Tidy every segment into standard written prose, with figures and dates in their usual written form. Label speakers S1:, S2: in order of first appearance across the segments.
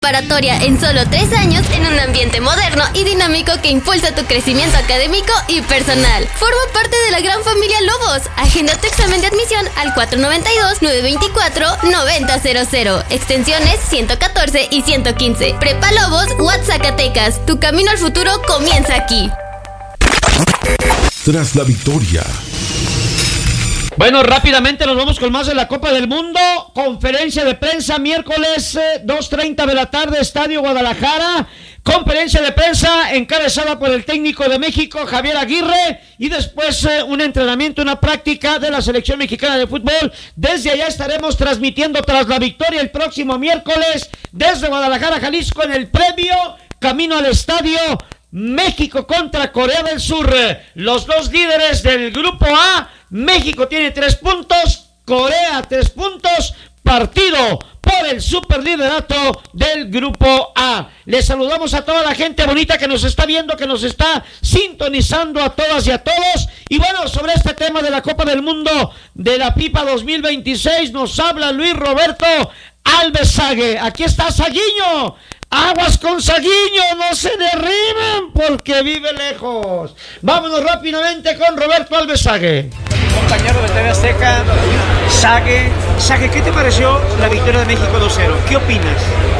S1: Preparatoria en solo 3 años en un ambiente moderno y dinámico que impulsa tu crecimiento académico y personal. Forma parte de la gran familia Lobos. Agenda tu examen de admisión al 492-924-9000. Extensiones 114 y 115. Prepa Lobos, Zacatecas. Tu camino al futuro comienza aquí.
S2: Tras la victoria.
S3: Bueno, rápidamente nos vamos con más de la Copa del Mundo. Conferencia de prensa miércoles 2:30 de la tarde, Estadio Guadalajara. Conferencia de prensa encabezada por el técnico de México, Javier Aguirre, y después un entrenamiento, una práctica de la selección mexicana de fútbol. Desde allá estaremos transmitiendo tras la victoria el próximo miércoles desde Guadalajara, Jalisco, en el previo camino al estadio México contra Corea del Sur. Los dos líderes del grupo A. México tiene 3 puntos, Corea 3 puntos, partido por el superliderato del grupo A. Les saludamos a toda la gente bonita que nos está viendo, que nos está sintonizando, a todas y a todos. Y bueno, sobre este tema de la Copa del Mundo de la FIFA 2026 nos habla Luis Roberto Alves Sague. Aquí está Saguiño. Aguas con Saguiño, no se derriben porque vive lejos. Vámonos rápidamente con Roberto Alves Sague.
S4: Compañero de TV Azteca, Sague, ¿qué te pareció la victoria de México 2-0? ¿Qué opinas?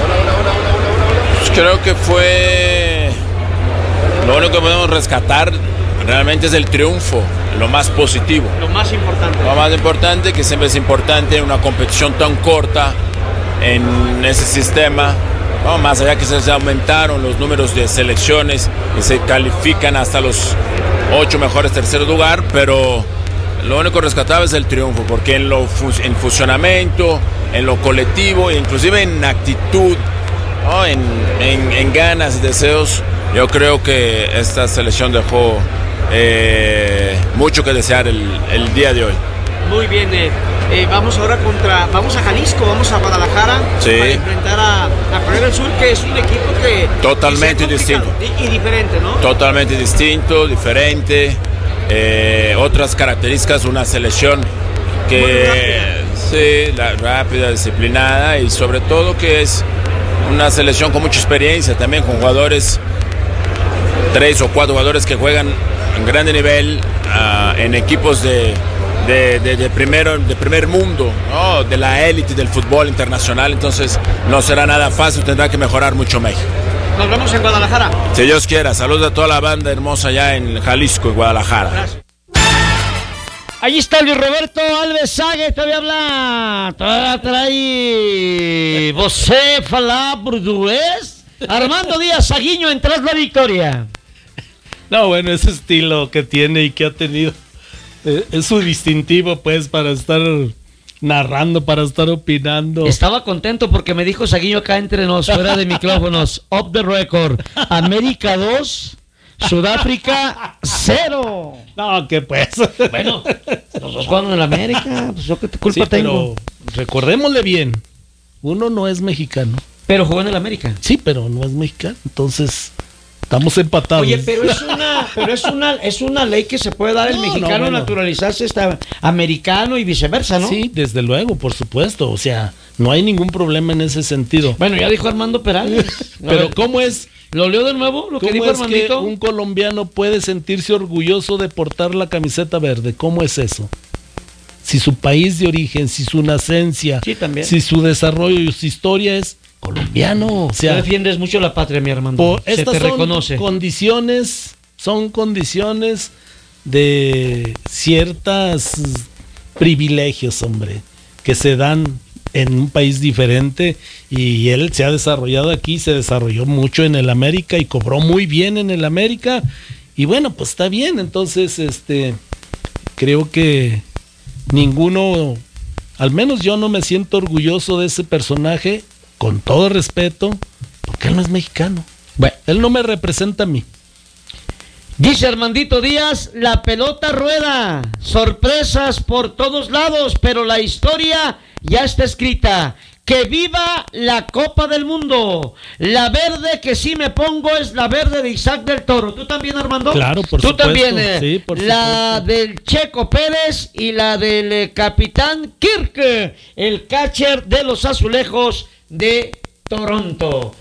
S5: Pues creo que fue lo único que podemos rescatar realmente es el triunfo, lo más positivo.
S4: Lo más importante.
S5: Lo más importante, que siempre es importante en una competición tan corta, en ese sistema. No, más allá que se aumentaron los números de selecciones que se califican hasta los 8 mejores tercer lugar, pero lo único rescatable es el triunfo, porque en funcionamiento, en lo colectivo, inclusive en actitud, ¿no? en ganas y deseos, yo creo que esta selección dejó mucho que desear el día de hoy.
S4: Muy bien, vamos ahora vamos a Jalisco, vamos a Guadalajara,
S5: sí,
S4: para enfrentar a Corea del Sur, que es un equipo que
S5: totalmente distinto
S4: y diferente, ¿no?
S5: Totalmente distinto, diferente, otras características, una selección que sí, rápida, disciplinada, y sobre todo que es una selección con mucha experiencia, también con jugadores, 3 o 4 jugadores que juegan en grande nivel, en equipos de primer mundo, ¿no? De la élite del fútbol internacional. Entonces no será nada fácil, tendrá que mejorar mucho México.
S4: Nos vemos en Guadalajara.
S5: Si Dios quiera. Saludos a toda la banda hermosa allá en Jalisco, en Guadalajara.
S4: Gracias.
S3: Allí está Luis Roberto Alves Sague, todavía habla, todavía trae você falar portugués. Armando Díaz Saguiño en Tras la Victoria.
S6: No, bueno, ese estilo que tiene y que ha tenido es su distintivo, pues, para estar narrando, para estar opinando.
S3: Estaba contento porque me dijo Saguiño acá entre nos, fuera de micrófonos, off the record, América 2, Sudáfrica 0.
S6: No, que pues.
S3: Bueno, los dos juegan en la América, pues yo qué culpa
S6: sí,
S3: tengo.
S6: Pero recordémosle bien, uno no es mexicano.
S3: Pero jugó en el América.
S6: Sí, pero no es mexicano, entonces estamos empatados.
S3: Oye, pero es una ley que se puede dar el mexicano
S6: bueno.
S3: naturalizarse americano y viceversa, ¿no?
S6: Sí, desde luego, por supuesto. O sea, no hay ningún problema en ese sentido.
S3: Bueno, ya dijo Armando Perales.
S6: Pero ¿cómo es?
S3: ¿Lo leo de nuevo? Lo que dijo Armandito.
S6: ¿Cómo es que un colombiano puede sentirse orgulloso de portar la camiseta verde? ¿Cómo es eso? Si su país de origen, si su nacencia,
S3: sí, también,
S6: si su desarrollo y su historia es colombiano. O sea,
S3: tú defiendes mucho la patria, mi Armando. Se te reconoce.
S6: Son condiciones de ciertos privilegios, hombre, que se dan en un país diferente, y él se ha desarrollado aquí, se desarrolló mucho en el América y cobró muy bien en el América, y bueno, pues está bien. Entonces, creo que ninguno, al menos yo no me siento orgulloso de ese personaje, con todo respeto, porque él no es mexicano. Bueno, él no me representa a mí.
S3: Dice Armandito Díaz, la pelota rueda, sorpresas por todos lados, pero la historia ya está escrita. ¡Que viva la Copa del Mundo! La verde que sí me pongo es la verde de Isaac del Toro. ¿Tú también, Armando?
S6: Claro, por
S3: supuesto. ¿Tú también?
S6: Sí, por
S3: la
S6: supuesto.
S3: del Checo Pérez y la del capitán Kirk, el catcher de los Azulejos de Toronto.